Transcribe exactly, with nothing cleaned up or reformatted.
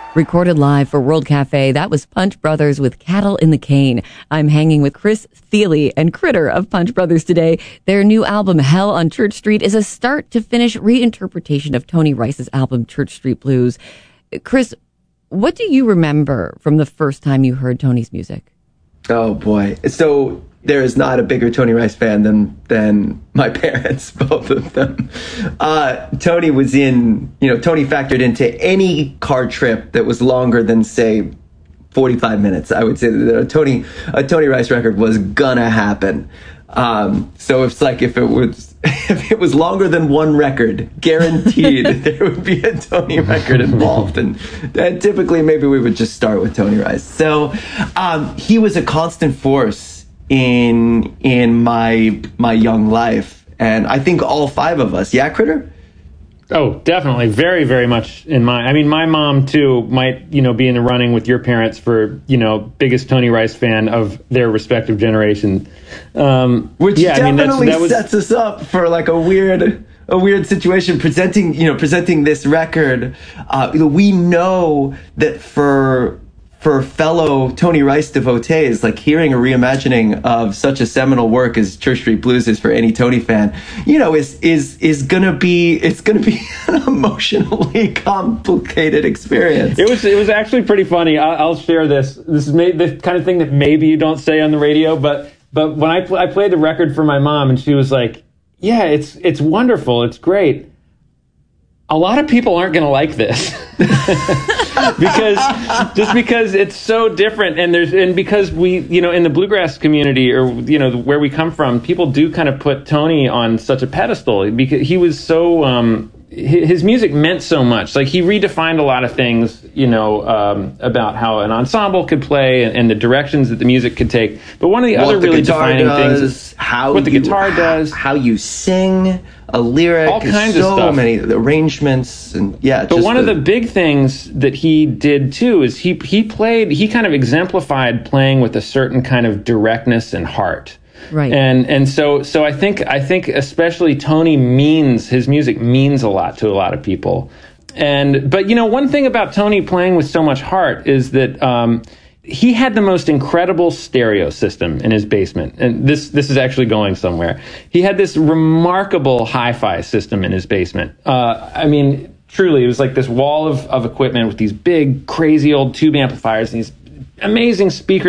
Recorded live for World Cafe, that was Punch Brothers with Cattle in the Cane. I'm hanging with Chris Thile and Critter of Punch Brothers today. Their new album, Hell on Church Street, is a start-to-finish reinterpretation of Tony Rice's album, Church Street Blues. Chris, what do you remember from the first time you heard Tony's music? Oh, boy. So there is not a bigger Tony Rice fan than than my parents, both of them. Uh, Tony was in, you know, Tony factored into any car trip that was longer than, say, forty-five minutes. I would say that a Tony a Tony Rice record was gonna happen. Um, so it's like if it was if it was longer than one record, guaranteed there would be a Tony record involved, and, and typically maybe we would just start with Tony Rice. So um, he was a constant force in in my my young life, and I think all five of us. Yeah, Critter? Oh, definitely. Very, very much in my... I mean, my mom, too, might, you know, be in the running with your parents for, you know, biggest Tony Rice fan of their respective generation. Um, Which yeah, definitely I mean, that's, that was, sets us up for, like, a weird... a weird situation presenting, you know, presenting this record. Uh, we know that for... for fellow Tony Rice devotees, like hearing a reimagining of such a seminal work as Church Street Blues is for any Tony fan, you know, is is is gonna be it's gonna be an emotionally complicated experience. It was it was actually pretty funny. I'll, I'll share this. This is may, the kind of thing that maybe you don't say on the radio, but but when I pl- I played the record for my mom, and she was like, "Yeah, it's it's wonderful, it's great. A lot of people aren't going to like this." because just because it's so different, and there's and because we, you know, in the bluegrass community, or, you know, where we come from, people do kind of put Tony on such a pedestal because he was so um his music meant so much. Like, he redefined a lot of things, you know, um, about how an ensemble could play, and, and the directions that the music could take. But one of the what other the really defining does, things is how what the you, guitar does, how you sing a lyric, all kinds so of stuff, many arrangements, and yeah. But just one the, of the big things that he did too is he he played he kind of exemplified playing with a certain kind of directness and heart. Right. And and so so I think I think especially Tony means his music means a lot to a lot of people. And but you know, one thing about Tony playing with so much heart is that um, he had the most incredible stereo system in his basement. And this this is actually going somewhere. He had this remarkable hi-fi system in his basement. Uh, I mean, truly, it was like this wall of, of equipment with these big, crazy old tube amplifiers and these amazing speakers